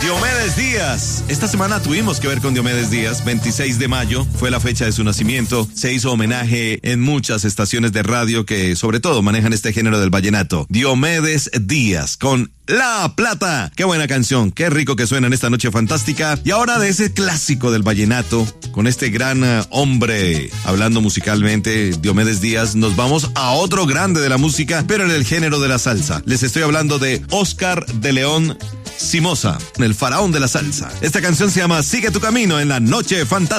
Diomedes Díaz. Esta semana tuvimos que ver con Diomedes Díaz. 26 de mayo fue la fecha de su nacimiento. Se hizo homenaje en muchas estaciones de radio que sobre todo manejan este género del vallenato. Diomedes Díaz con La Plata. Qué buena canción, qué rico que suena en esta noche fantástica. Y ahora de ese clásico del vallenato, con este gran hombre hablando musicalmente, Diomedes Díaz, nos vamos a otro grande de la música, pero en el género de la salsa. Les estoy hablando de Oscar de León Simosa, el faraón de la salsa. Esta canción se llama Sigue tu camino en la noche fantástica.